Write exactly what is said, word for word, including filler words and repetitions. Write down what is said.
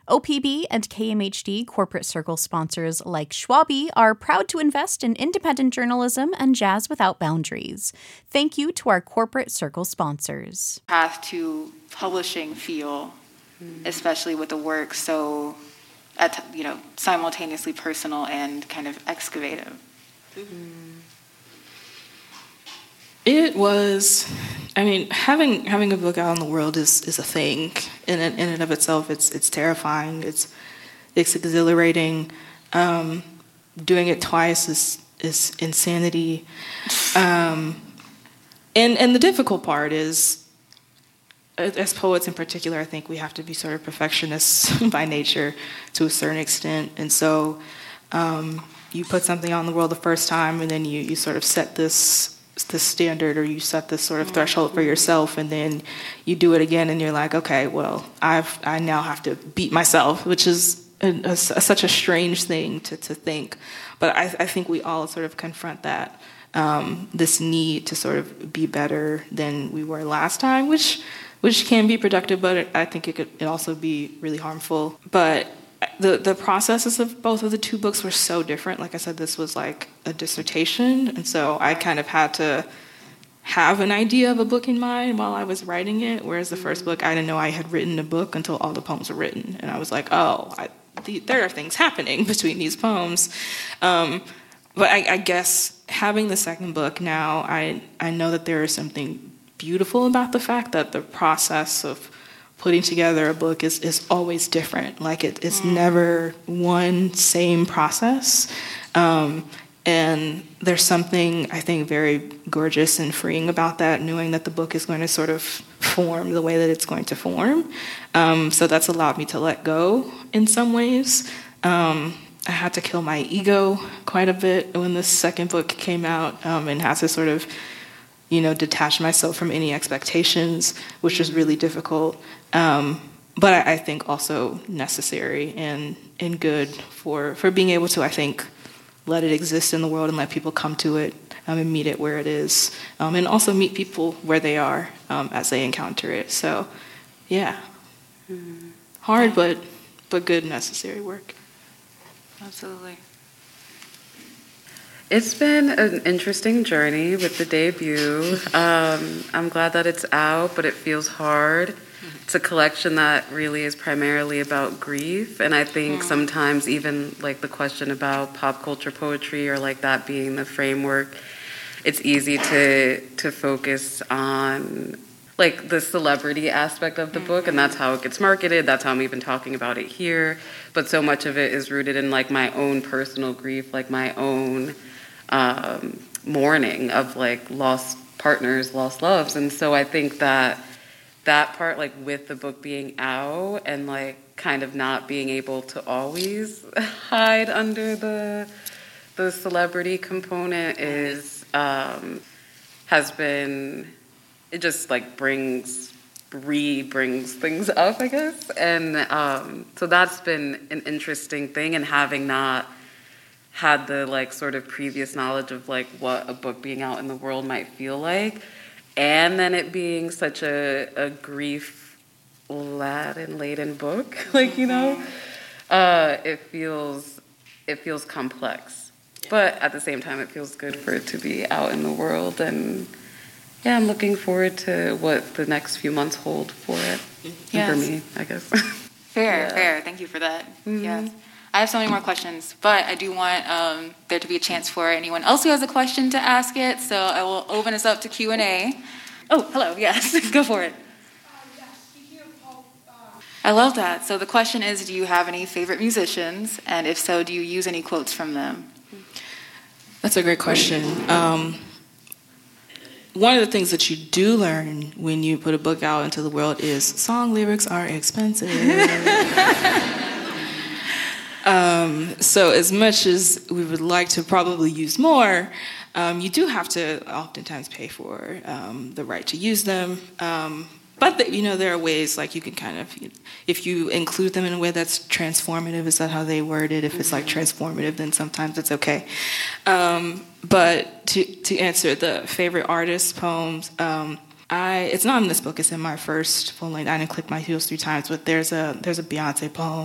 O P B and K M H D corporate circle sponsors like Schwabi are proud to invest in independent journalism and jazz without boundaries. Thank you to our corporate circle sponsors. Path to publishing feel, mm. especially with the work so, at, you know, simultaneously personal and kind of excavative? Mm. It was, I mean, having having a book out in the world is, is a thing. In it, in and of itself, it's it's terrifying. It's it's exhilarating. Um, doing it twice is is insanity. Um, and and the difficult part is, as poets in particular, I think we have to be sort of perfectionists by nature to a certain extent. And so um, you put something out in the world the first time, and then you you sort of set this. the standard, or you set this sort of threshold for yourself, and then you do it again, and you're like, okay, well, I've I now have to beat myself, which is a, a, a, such a strange thing to, to think. But I, I think we all sort of confront that, um, this need to sort of be better than we were last time, which which can be productive, but I think it could it also be really harmful. But The the processes of both of the two books were so different. Like I said, this was like a dissertation, and so I kind of had to have an idea of a book in mind while I was writing it, whereas the first book, I didn't know I had written a book until all the poems were written. And I was like, oh, I, the, there are things happening between these poems. Um, but I, I guess having the second book now, I, I know that there is something beautiful about the fact that the process of putting together a book is, is always different. Like it, it's mm. never one same process. Um, and there's something, I think, very gorgeous and freeing about that, knowing that the book is going to sort of form the way that it's going to form. Um, so that's allowed me to let go in some ways. Um, I had to kill my ego quite a bit when the second book came out, um, and had to sort of you know, detach myself from any expectations, which was really difficult. Um, but I, I think also necessary and, and good for, for being able to, I think, let it exist in the world and let people come to it um, and meet it where it is. Um, and also meet people where they are um, as they encounter it. So, yeah. Mm-hmm. Hard, but, but good, necessary work. Absolutely. It's been an interesting journey with the debut. Um, I'm glad that it's out, but it feels hard. It's a collection that really is primarily about grief, and I think sometimes even like the question about pop culture poetry or like that being the framework, it's easy to to focus on like the celebrity aspect of the book, and that's how it gets marketed. That's how I'm even talking about it here. But so much of it is rooted in like my own personal grief, like my own um, mourning of like lost partners, lost loves. And so I think that that part, like with the book being out and like kind of not being able to always hide under the the celebrity component is um, has been, it just like brings re-brings things up, I guess. And um, so that's been an interesting thing, and having not had the like sort of previous knowledge of like what a book being out in the world might feel like, and then it being such a, a grief-laden laden book, like, you know, uh, it feels it feels complex. But at the same time, it feels good for it to be out in the world. And yeah, I'm looking forward to what the next few months hold for it. Yes. For me, I guess. Fair, yeah. fair. Thank you for that. Mm-hmm. Yes. I have so many more questions, but I do want um, there to be a chance for anyone else who has a question to ask it. So I will open us up to Q and A. Oh, hello. Yes, go for it. I love that. So the question is, do you have any favorite musicians? And if so, do you use any quotes from them? That's a great question. Um, one of the things that you do learn when you put a book out into the world is song lyrics are expensive. um, so as much as we would like to probably use more, um, you do have to oftentimes pay for um, the right to use them. Um, But, the, you know, there are ways, like, you can kind of, if you include them in a way that's transformative, is that how they word it? If it's, like, transformative, then sometimes it's okay. Um, but to to answer the favorite artist poems, um, I it's not in this book. It's in my first full length. I didn't click my heels three times, but there's a there's a Beyonce poem